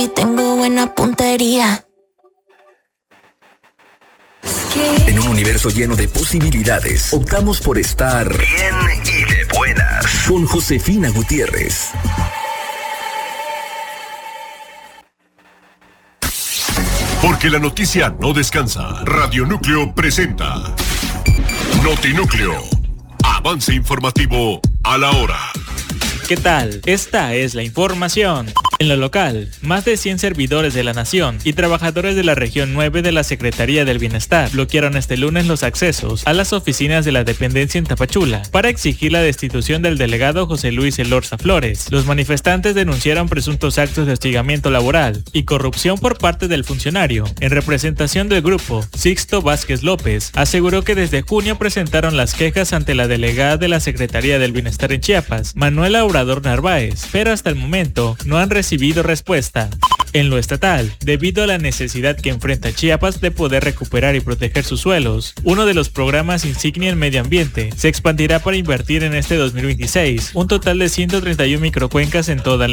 y tengo buena puntería. En un universo lleno de posibilidades, optamos por estar bien y de buenas. Con Josefina Gutiérrez. Porque la noticia no descansa. Radio Núcleo presenta Notinúcleo. Avance informativo a la hora. ¿Qué tal? Esta es la información. En lo local, más de 100 servidores de la Nación y trabajadores de la región 9 de la Secretaría del Bienestar bloquearon este lunes los accesos a las oficinas de la dependencia en Tapachula para exigir la destitución del delegado José Luis Elorza Flores. Los manifestantes denunciaron presuntos actos de hostigamiento laboral y corrupción por parte del funcionario. En representación del grupo, Sixto Vázquez López aseguró que desde junio presentaron las quejas ante la delegada de la Secretaría del Bienestar en Chiapas, Manuela Obrador Narváez, pero hasta el momento no han recibido respuesta. En lo estatal, debido a la necesidad que enfrenta Chiapas de poder recuperar y proteger sus suelos, uno de los programas insignia en medio ambiente se expandirá para invertir en este 2026 un total de 131 microcuencas en toda la